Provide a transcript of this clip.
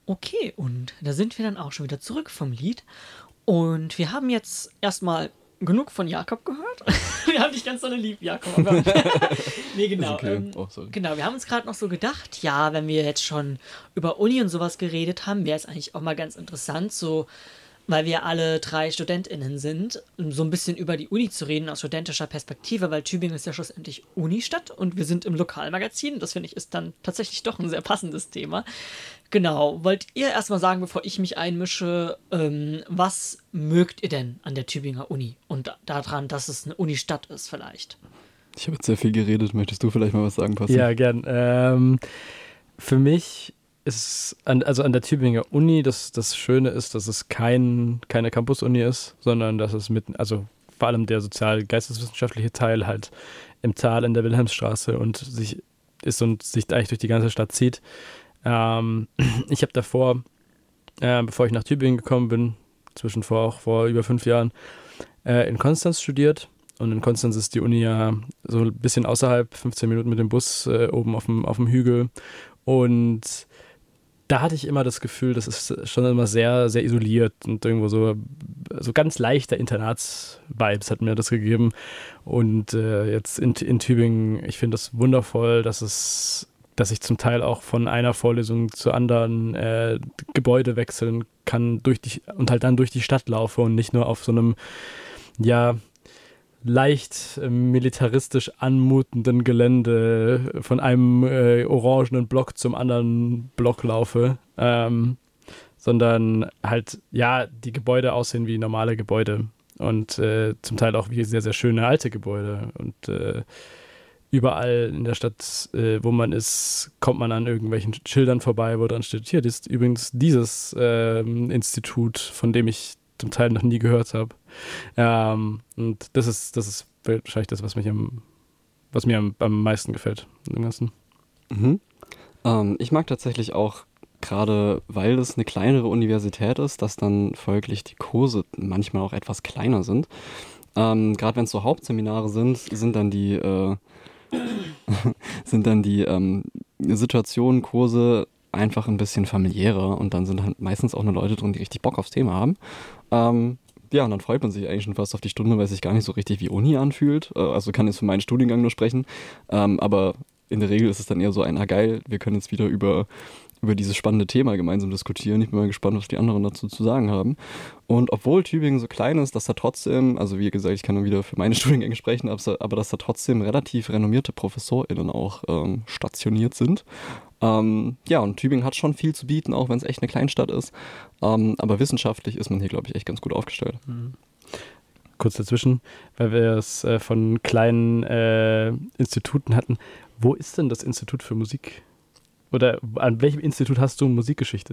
Okay, und da sind wir dann auch schon wieder zurück vom Lied. Und wir haben jetzt erstmal genug von Jakob gehört. Wir haben dich ganz so lieb, Jakob. Nee, Ist genau. okay. Oh, sorry. Genau, wir haben uns gerade noch so gedacht, ja, wenn wir jetzt schon über Uni und sowas geredet haben, wäre es eigentlich auch mal ganz interessant, so, weil wir alle drei StudentInnen sind, um so ein bisschen über die Uni zu reden aus studentischer Perspektive, weil Tübingen ist ja schlussendlich Unistadt und wir sind im Lokalmagazin. Das finde ich ist dann tatsächlich doch ein sehr passendes Thema. Genau, wollt ihr erstmal sagen, bevor ich mich einmische, was mögt ihr denn an der Tübinger Uni und daran, dass es eine Unistadt ist vielleicht? Ich habe jetzt sehr viel geredet. Möchtest du vielleicht mal was sagen, Passi? Ja, gern. Für mich ist also an der Tübinger Uni das Schöne ist, dass es keine Campus-Uni ist, sondern dass es also vor allem der sozial-geisteswissenschaftliche Teil halt im Tal in der Wilhelmsstraße und sich eigentlich durch die ganze Stadt zieht. Ich habe davor, bevor ich nach Tübingen gekommen bin, vor über 5 Jahren, in Konstanz studiert. Und in Konstanz ist die Uni ja so ein bisschen außerhalb, 15 Minuten mit dem Bus oben auf dem Hügel. Und da hatte ich immer das Gefühl, das ist schon immer sehr, sehr isoliert und irgendwo so ganz leichte Internats-Vibes hat mir das gegeben. Und jetzt in Tübingen, ich finde das wundervoll, dass ich zum Teil auch von einer Vorlesung zur anderen Gebäude wechseln kann und halt dann durch die Stadt laufe und nicht nur auf so einem, ja, leicht militaristisch anmutenden Gelände von einem orangenen Block zum anderen Block laufe, sondern halt, ja, die Gebäude aussehen wie normale Gebäude und zum Teil auch wie sehr, sehr schöne alte Gebäude und überall in der Stadt, wo man ist, kommt man an irgendwelchen Schildern vorbei, wo dran steht, hier ist übrigens dieses Institut, von dem ich zum Teil noch nie gehört habe. Und das ist wahrscheinlich das, was mir am meisten gefällt im Ganzen. Mhm. Ich mag tatsächlich auch, gerade weil es eine kleinere Universität ist, dass dann folglich die Kurse manchmal auch etwas kleiner sind. Gerade wenn es so Hauptseminare sind dann die Situationen, Kurse einfach ein bisschen familiärer und dann sind halt meistens auch nur Leute drin, die richtig Bock aufs Thema haben. Ja, und dann freut man sich eigentlich schon fast auf die Stunde, weil es sich gar nicht so richtig wie Uni anfühlt. Also kann jetzt für meinen Studiengang nur sprechen. Aber in der Regel ist es dann eher so geil, wir können jetzt wieder über dieses spannende Thema gemeinsam diskutieren. Ich bin mal gespannt, was die anderen dazu zu sagen haben. Und obwohl Tübingen so klein ist, dass da trotzdem, also wie gesagt, ich kann nur wieder für meine Studiengänge sprechen, aber dass da trotzdem relativ renommierte ProfessorInnen auch stationiert sind. Ja, und Tübingen hat schon viel zu bieten, auch wenn es echt eine Kleinstadt ist. Aber wissenschaftlich ist man hier, glaube ich, echt ganz gut aufgestellt. Mhm. Kurz dazwischen, weil wir es von kleinen Instituten hatten. Wo ist denn das Institut für Musik? Oder an welchem Institut hast du Musikgeschichte?